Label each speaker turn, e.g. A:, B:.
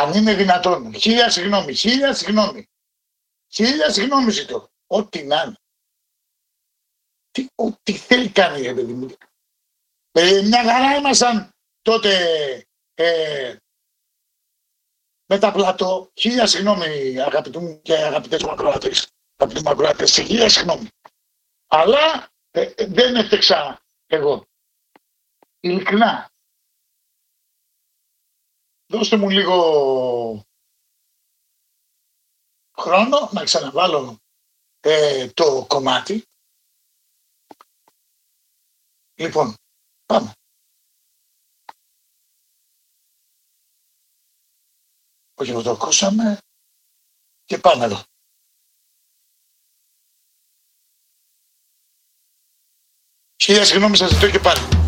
A: Αν είναι δυνατόν. Χίλια συγγνώμη ζητώ. Ό,τι να είναι. Ό,τι θέλει κάνει, ρε παιδί μου. Μια χαρά ήμασταν τότε με τα πλατό. Χίλια συγγνώμη, αγαπητοί μου και αγαπητές μου ακροατές. Αγαπητοί μου ακροατές, χίλια συγγνώμη. Αλλά δεν έφτεξα εγώ. Ειλικρινά. Δώστε μου λίγο χρόνο να ξαναβάλω το κομμάτι. Λοιπόν, πάμε. Όχι, το ακούσαμε και πάμε εδώ. Χίλια συγγνώμη σας ζητώ και πάλι.